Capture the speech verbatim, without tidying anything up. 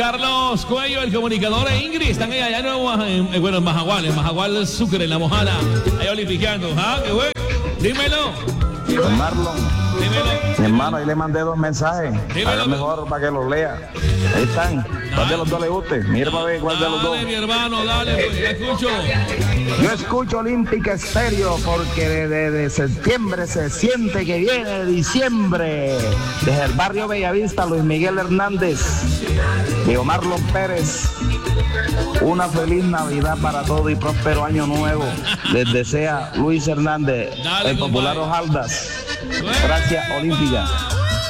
Carlos Cuello, el comunicador, e Ingrid, están allá en, en, en, bueno, en Majagual, en Majagual Sucre, en La Mojana, ahí olimpiando. ¿Ah, qué bueno? Dímelo. Don Marlon, dímelo. Mi hermano, ahí le mandé dos mensajes. Dímelo. Haga mejor para que los lea. Ahí están. ¿Cuál de los dos le guste? Mira para ver cuál de los dos. Dale, mi hermano, dale, pues, ya escucho. Yo escucho Olímpica Estéreo porque desde de septiembre se siente que viene diciembre. Desde el barrio Bellavista, Luis Miguel Hernández, Diego Marlon Pérez. Una feliz Navidad para todos y próspero año nuevo. Les desea Luis Hernández, Dale, el popular compadre. Ojaldas. Gracias, Olímpica.